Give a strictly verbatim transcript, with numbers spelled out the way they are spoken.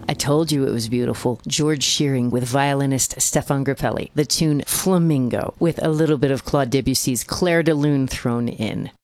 I told you it was beautiful. George Shearing with violinist Stefan Grappelli. The tune Flamingo with a little bit of Claude Debussy's Clair de Lune thrown in.